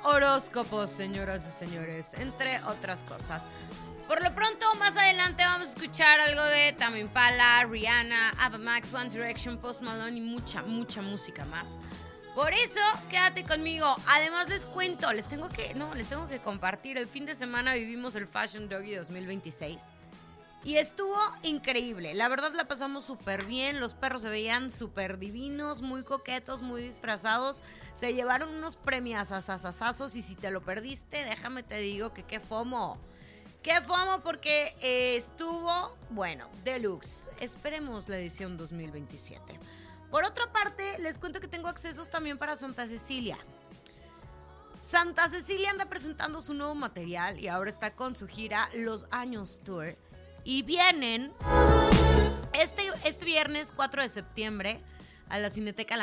horóscopos, señoras y señores, entre otras cosas. Por lo pronto, más adelante vamos a escuchar algo de Tame Impala, Rihanna, Ava Max, One Direction, Post Malone y mucha música más. Por eso, quédate conmigo. Además les cuento, les tengo que compartir. El fin de semana vivimos el Fashion Doggy 2026 y estuvo increíble. La verdad la pasamos súper bien. Los perros se veían súper divinos, muy coquetos, muy disfrazados. Se llevaron unos premiazazazazazos y si te lo perdiste, déjame te digo que qué fomo. Qué fomo porque estuvo, bueno, deluxe. Esperemos la edición 2027. Por otra parte, les cuento que tengo accesos también para Santa Cecilia. Santa Cecilia anda presentando su nuevo material y ahora está con su gira Los Años Tour. Y vienen este viernes 4 de septiembre a la Cineteca